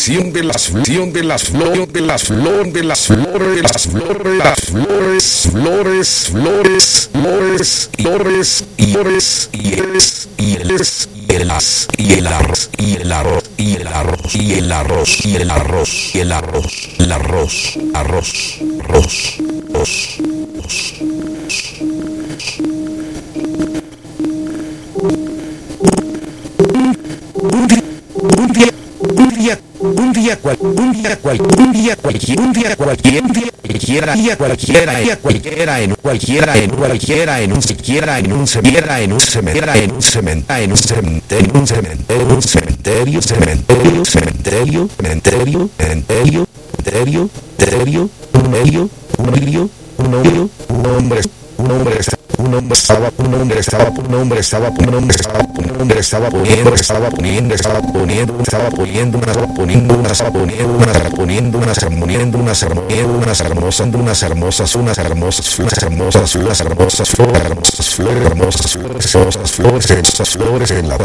de las flores, de las flores, de las flores, de las flores, de las flores, las flores, flores, flores, flores, flores, y flores, y eres, y eres, y el as, y el arroz, y el arroz, y el arroz, y el arroz, y el arroz, y el arroz, el arroz, arroz, arroz, arroz, arroz. Un día cualquiera, en un cementerio, un hombre estaba poniendo unas hermosas flores en la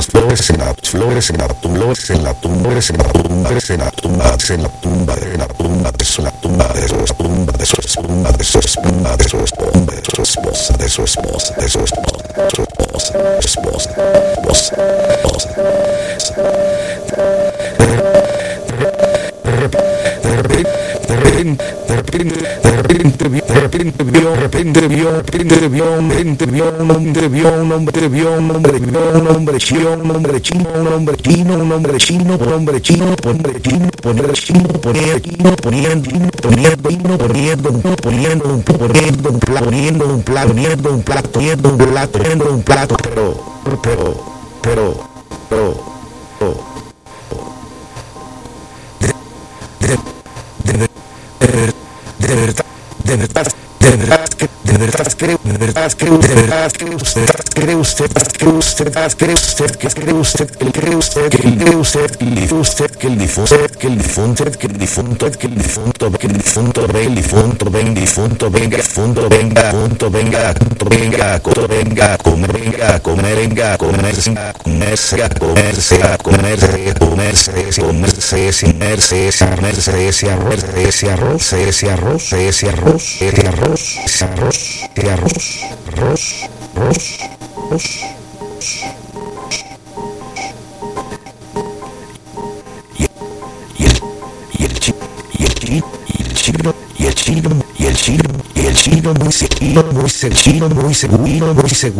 ¿Cree usted que el chino muy seguro